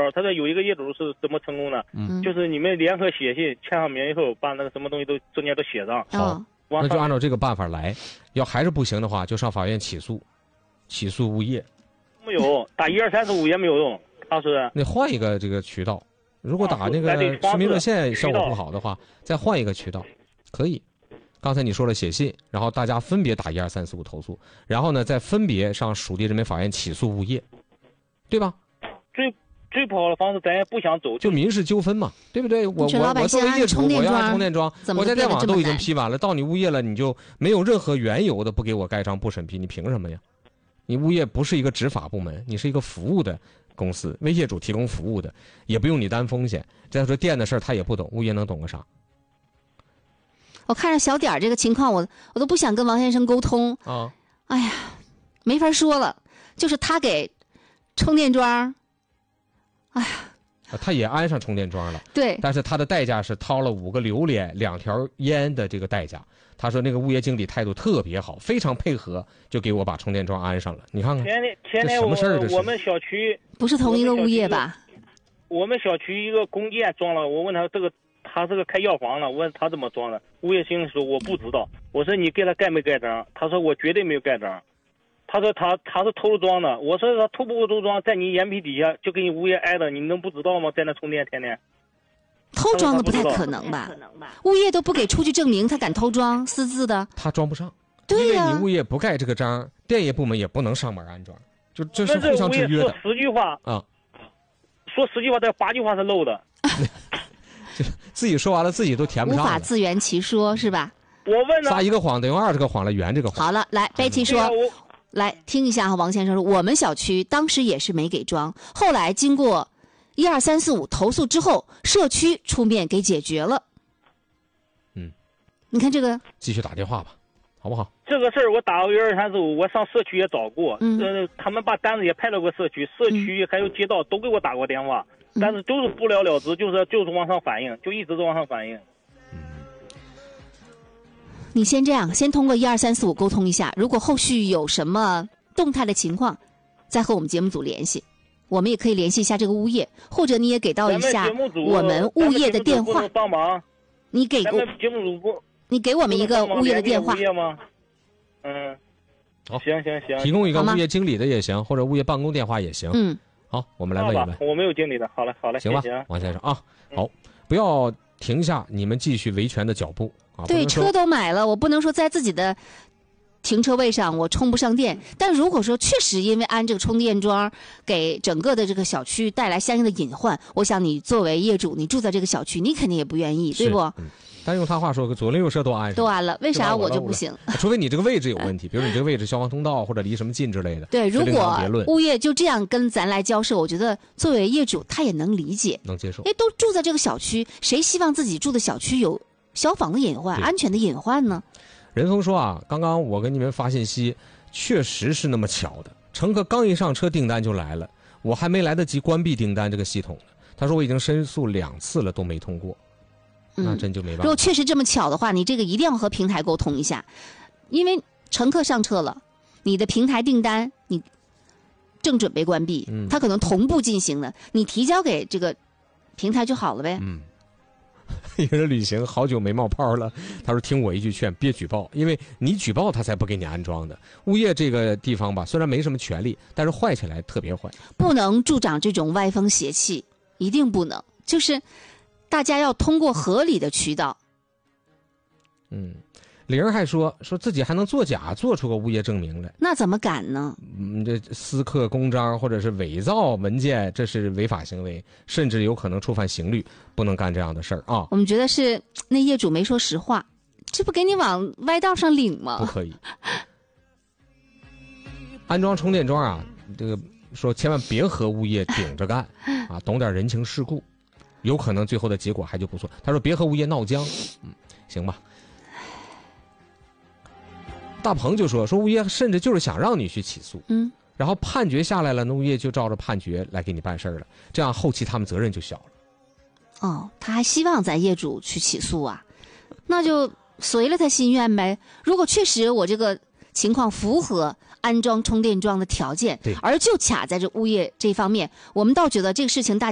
招，他说有一个业主是怎么成功的，就是你们联合写信签上名以后，把那个什么东西都中间都写上。 好，那就按照这个办法来。要还是不行的话，就上法院起诉物业。 没有打12345也没有用，他说那换一个这个渠道。如果打那个市民热线效果不好的话，再换一个渠道，可以。刚才你说了写信，然后大家分别打12345投诉，然后呢再分别上属地人民法院起诉物业，对吧？ 最不好的方式咱也不想走， 就民事纠纷嘛，对不对？我作为业主，我要安充电桩，国家电网都已经批完了，到你物业了，你就没有任何缘由的不给我盖章不审批，你凭什么呀？你物业不是一个执法部门，你是一个服务的公司，为业主提供服务的，也不用你担风险。再说电的事儿他也不懂，物业能懂个啥？ 我看着小点这个情况，我都不想跟王先生沟通啊！ 哎呀，没法说了，就是他给充电桩，哎呀， 他也安上充电桩了， 对， 但是他的代价是掏了5个榴莲、2条烟的这个代价。他说那个物业经理态度特别好，非常配合，就给我把充电桩安上了。你看看， 天天什么事儿？ 我们小区不是同一个物业吧？ 我们小区一个公建装了，我问他他这个开药房了，我问他怎么装的，物业经理说我不知道。我说你给他盖没盖章？他说我绝对没有盖章。他说他是偷着装的。我说他偷不偷装，在你眼皮底下就给你物业挨着，你能不知道吗？在那充电天天。 偷装的不太可能吧？物业都不给出具证明，他敢偷装私自的？ 他装不上， 对呀， 因为你物业不盖这个章，电业部门也不能上门安装，就这是互相制约的。 说10句话啊， 说10句话，这8句话是漏的。 就自己说完了，自己都填不上， 无法自圆其说，是吧？ 我问他撒一个谎得用20个谎来圆这个谎。 好了，来，Betty说，来听一下哈，王先生说，我们小区当时也是没给装，后来经过12345投诉之后，社区出面给解决了。你看这个， 继续打电话吧，好不好？ 这个事儿我打过12345，我上社区也找过，他们把单子也派到过社区，社区还有街道都给我打过电话，但是都是不了了之，就是往上反映，就一直都往上反映。 你先这样，先通过12345沟通一下，如果后续有什么动态的情况，再和我们节目组联系。我们也可以联系一下这个物业，或者你也给到一下我们物业的电话。 帮忙， 你给我们一个物业的电话。 好， 行， 提供一个物业经理的也行，或者物业办公电话也行。好，我们来问一问。 我没有经理的，好嘞， 行吧，王先生啊，好，不要停下你们继续维权的脚步啊。 对，车都买了，我不能说在自己的停车位上我充不上电，但如果说确实因为安这个充电桩给整个的这个小区带来相应的隐患，我想你作为业主，你住在这个小区，你肯定也不愿意，对不？ 但用他话说，左邻右舍都安上， 都安了，为啥我就不行？ 除非你这个位置有问题，比如你这个位置消防通道或者离什么近之类的。 对，如果物业就这样跟咱来交涉，我觉得作为业主他也能理解， 能接受。 因为都住在这个小区，谁希望自己住的小区有消防的隐患、安全的隐患呢？ 任峰说啊，刚刚我跟你们发信息，确实是那么巧的，乘客刚一上车订单就来了，我还没来得及关闭订单这个系统呢。他说我已经申诉2次了都没通过。那真就没办法。 如果确实这么巧的话，你这个一定要和平台沟通一下，因为乘客上车了，你的平台订单你正准备关闭，它可能同步进行的，你提交给这个平台就好了呗。 一个人旅行好久没冒泡了，他说听我一句劝，别举报，因为你举报他才不给你安装的。物业这个地方吧，虽然没什么权利，但是坏起来特别坏， 不能助长这种歪风邪气，一定不能，就是大家要通过合理的渠道。 玲儿还说自己还能作假，做出个物业证明来， 那怎么敢呢？ 这私刻公章或者是伪造文件，这是违法行为，甚至有可能触犯刑律，不能干这样的事儿啊。 我们觉得是那业主没说实话，这不给你往歪道上领吗？ 不可以。安装充电桩啊，这个说千万别和物业顶着干啊，懂点人情世故，有可能最后的结果还就不错。他说别和物业闹僵，行吧。大鹏就说物业甚至就是想让你去起诉，然后判决下来了，那物业就照着判决来给你办事了，这样后期他们责任就小了。 他还希望咱业主去起诉啊，那就随了他心愿呗。如果确实我这个情况符合安装充电桩的条件，而就卡在这物业这方面，我们倒觉得这个事情大